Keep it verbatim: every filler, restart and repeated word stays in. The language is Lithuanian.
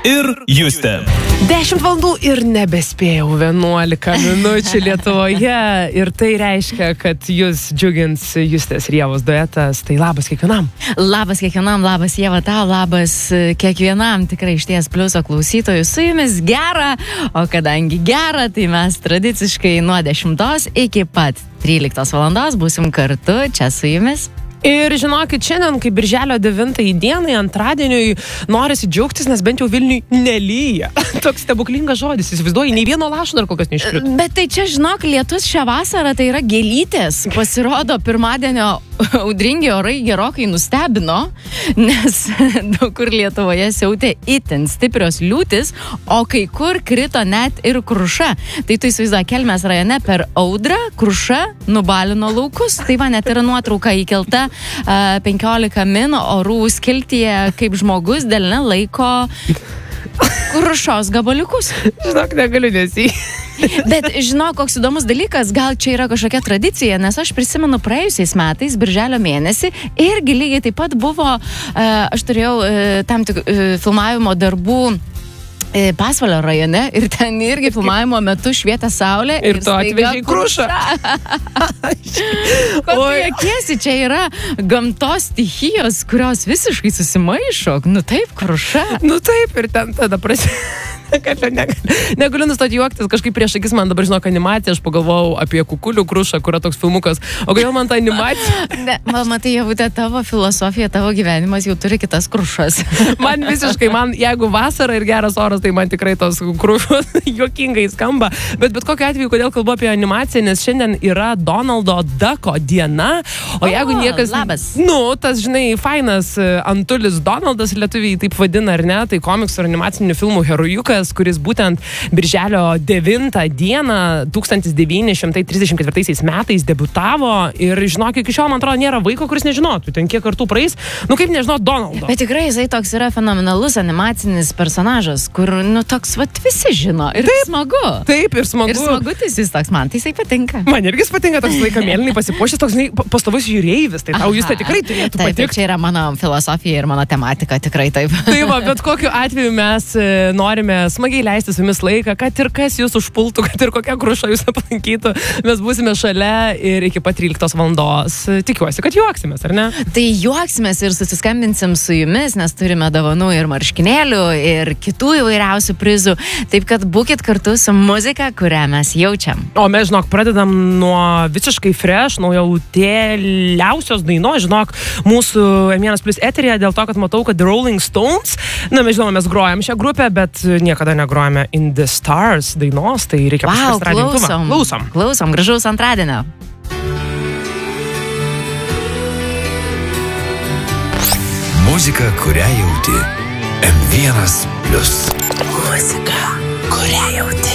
ir Justė. dešimt valandų ir nebespėjau vienuolika minučių Lietuvoje ir tai reiškia, kad jūs džiugins Justės ir Ievos duetas. Tai labas kiekvienam. Labas kiekvienam, labas Ieva tau, labas kiekvienam, tikrai išties pliuso klausytojų. Su jumis gera, o kadangi gera, tai mes tradiciškai nuo dešimtos iki pat tryliktos valandos būsim kartu čia su jumis. Ir žinokit, šiandien, kaip birželio devintąjį dienai, antradieniui, norisi džiaugtis, nes bent jau Vilniui nelyja. Toks stebuklingas žodis, įsivaizduoji, nei vieno lašo dar kol kas neiškrito. Bet tai čia, žinok, lietus šią vasarą tai yra gėlytės. Pasirodo, pirmadienio audringi orai gerokai nustebino, nes daug kur Lietuvoje siautė itin stiprios liūtis, o kai kur krito net ir kruša. Tai tu įsivaizduoji, Kelmės rajone per audrą kruša nubalino laukus. Tai va, net yra nuotrauka įkelta uh, penkiolika min orų skiltyje, kaip žmogus delne laiko krušos gabaliukus. Žinok, negaliu nesį. Bet žinau, koks įdomus dalykas, gal čia yra kažkokia tradicija, nes aš prisimenu praėjusiais metais, birželio mėnesį, irgi lygiai taip pat buvo, aš turėjau tam tik filmavimo darbų Pasvalio rajone ir ten irgi filmavimo metu švietė saulė ir, ir tu atvežei krušą. Ko tu jakiesi, čia yra gamtos stichijos, kurios visiškai susimaišo. Nu taip, kruša. Nu taip, ir ten tada prasidėjo. Negaliu, negaliu nustoti juoktis, kažkaip prieš akis man dabar žinok animacija, aš pagalvojau apie kukulių krušą, kur yra toks filmukas, o kodėl man ta animacija? Ne, man, matai, Javute, tavo filosofija, tavo gyvenimas jau turi kitas krušas. Man visiškai, man jeigu vasara ir geras oras, tai man tikrai tos krušos juokingai skamba, bet bet kokiu atveju, kodėl kalbu apie animaciją, nes šiandien yra Donaldo Ducko diena, o, o jeigu niekas... Labas. Nu, tas, žinai, fainas Antulis Donaldas, lietuviai taip vadina, ar ne, tai komiksų ir animacinių filmų herojukas, kuris būtent birželio devintą dieną tūkstantis devyni šimtai trisdešimt ketvirtaisiais metais debiutavo ir žinok, iki šiol, man atrodo, nėra vaiko, kuris nežinotų, ten kiek kartų praeis, nu kaip nežinot Donaldo. Bet tikrai jisai toks yra fenomenalus animacinis personažas, kur, nu, toks, vat, visi žino ir taip, smagu. Taip, ir smagu. Ir smagutis jis toks, man tai jisai patinka. Man irgi jis patinka, toks laiką mėlynai pasipuošęs, toks, žinai, pastovus jūreivis, tai tau jūs tai tikrai turėtų patikti. Taip, čia yra mano filosofija ir mano tematika, tikrai taip. Tai va, bet kokiu atveju mes norime smagiai leisti su jumis laiką, kad ir kas jūs užpultų, kad ir kokia kruša jūs aplankytų, mes būsime šalia ir iki pat tryliktos valandos. Tikiuosi, kad juoksimės, ar ne? Tai juoksimės ir susiskambinsim su jumis, nes turime dovanų ir marškinėlių, ir kitų įvairiausių prizų. Taip kad būkit kartu su muzika, kurią mes jaučiam. O mes, žinok, pradedam nuo visiškai fresh, naujautėliausios dainos, žinok, mūsų M vienas plius eteryje, dėl to, kad matau, kad The Rolling Stones, na, mes žinoma, mes grojam šią grupę, bet niekada negrojame In the Stars dainos, tai reikia wow, pasiprašyti radiantuvą. Klausom, klausom. Klausom, gražaus antradienio. Muzika, kurią jauti. M vienas plius. Muzika, kurią jauti.